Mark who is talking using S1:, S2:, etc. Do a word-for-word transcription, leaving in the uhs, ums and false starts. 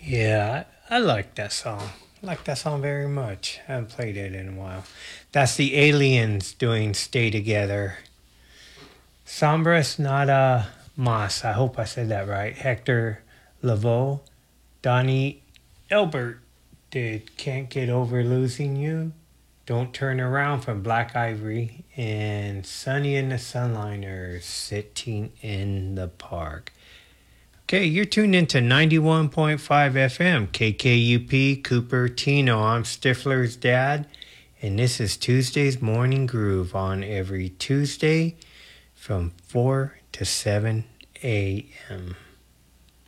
S1: Yeah, I, I like that song. I like that song very much. I haven't played it in a while. That's the Aliens doing Stay Together. Sombras Nada Mas. I hope I said that right. Hector Lavoe. Donnie Elbert did Can't Get Over Losing You. Don't Turn Around from Black Ivory. And Sunny and the Sunliners Sitting in the Park. Okay, you're tuned into ninety-one point five F M, K K U P, Cupertino. I'm Stifler's dad, and this is Tuesday's Morning Groove on every Tuesday from four to seven a.m.